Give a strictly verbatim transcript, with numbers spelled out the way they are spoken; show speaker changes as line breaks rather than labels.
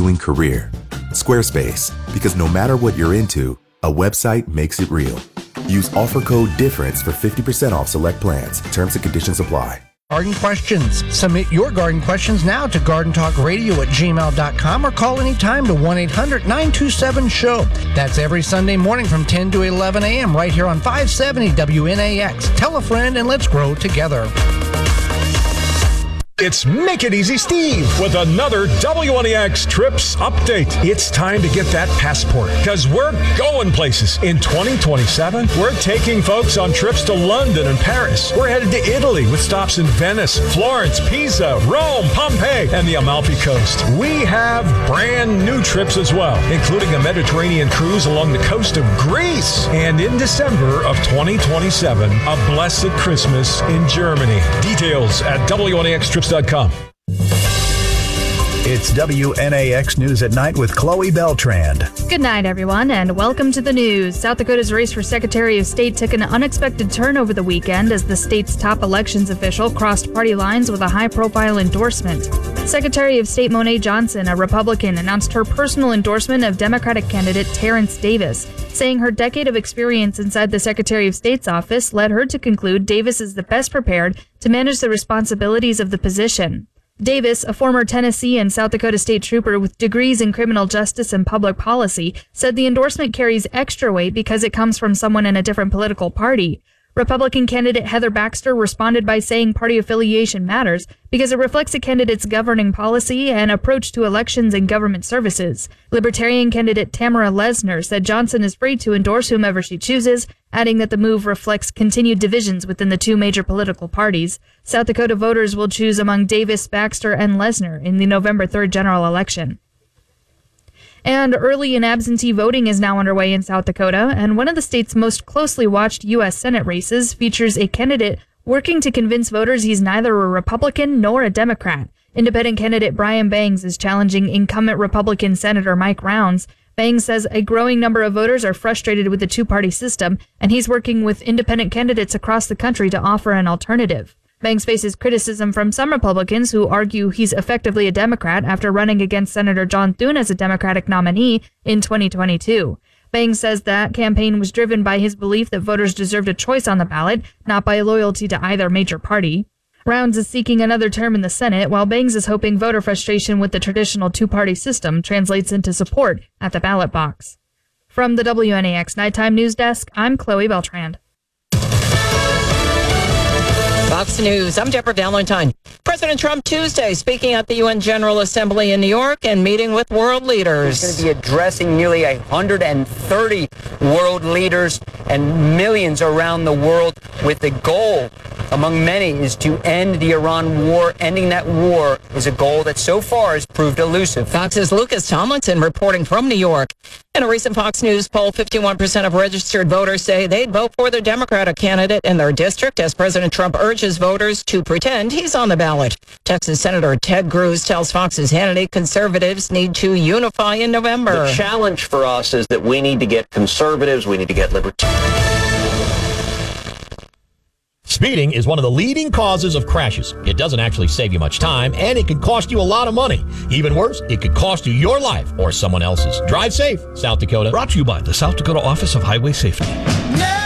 fueling career. Squarespace, because no matter what you're into, a website makes it real. Use offer code DIFFERENCE for fifty percent off select plans. Terms and conditions apply.
Garden questions. Submit your garden questions now to garden talk radio at gmail dot com or call anytime to one eight hundred nine two seven show. That's every Sunday morning from ten to eleven a.m. right here on five seventy W N A X. Tell a friend and let's grow together.
It's Make It Easy Steve with another W N A X Trips update. It's time to get that passport because we're going places. In twenty twenty-seven, we're taking folks on trips to London and Paris. We're headed to Italy with stops in Venice, Florence, Pisa, Rome, Pompeii, and the Amalfi Coast. We have brand new trips as well, including a Mediterranean cruise along the coast of Greece. And in December of twenty twenty-seven, a blessed Christmas in Germany. Details at W N A X Trips dot com.
It's W N A X News at Night with Chloe Beltrand.
Good night, everyone, and welcome to the news. South Dakota's race for Secretary of State took an unexpected turn over the weekend as the state's top elections official crossed party lines with a high-profile endorsement. Secretary of State Monet Johnson, a Republican, announced her personal endorsement of Democratic candidate Terrence Davis, saying her decade of experience inside the Secretary of State's office led her to conclude Davis is the best prepared to manage the responsibilities of the position. Davis, a former Tennessee and South Dakota state trooper with degrees in criminal justice and public policy, said the endorsement carries extra weight because it comes from someone in a different political party. Republican candidate Heather Baxter responded by saying party affiliation matters because it reflects a candidate's governing policy and approach to elections and government services. Libertarian candidate Tamara Lesner said Johnson is free to endorse whomever she chooses, adding that the move reflects continued divisions within the two major political parties. South Dakota voters will choose among Davis, Baxter, and Lesner in the November third general election. And early and absentee voting is now underway in South Dakota, and one of the state's most closely watched U S Senate races features a candidate working to convince voters he's neither a Republican nor a Democrat. Independent candidate Brian Bangs is challenging incumbent Republican Senator Mike Rounds. Bangs says a growing number of voters are frustrated with the two-party system, and he's working with independent candidates across the country to offer an alternative. Bangs faces criticism from some Republicans who argue he's effectively a Democrat after running against Senator John Thune as a Democratic nominee in twenty twenty-two. Bangs says that campaign was driven by his belief that voters deserved a choice on the ballot, not by loyalty to either major party. Rounds is seeking another term in the Senate, while Bangs is hoping voter frustration with the traditional two-party system translates into support at the ballot box. From the W N A X Nighttime News Desk, I'm Chloe Beltrand.
Fox News, I'm Deborah Valentine. President Trump Tuesday speaking at the U N General Assembly in New York and meeting with world leaders.
He's going to be addressing nearly one hundred thirty world leaders and millions around the world with the goal, among many, is to end the Iran war. Ending that war is a goal that so far has proved elusive.
Fox's Lucas Tomlinson reporting from New York. In a recent Fox News poll, fifty-one percent of registered voters say they'd vote for the Democratic candidate in their district as President Trump urges voters to pretend he's on the ballot. Texas Senator Ted Cruz tells Fox's Hannity conservatives need to unify in November.
The challenge for us is that we need to get conservatives, we need to get libertarians.
Speeding is one of the leading causes of crashes. It doesn't actually save you much time, and it can cost you a lot of money. Even worse, it could cost you your life or someone else's. Drive safe, South Dakota.
Brought to you by the South Dakota Office of Highway Safety.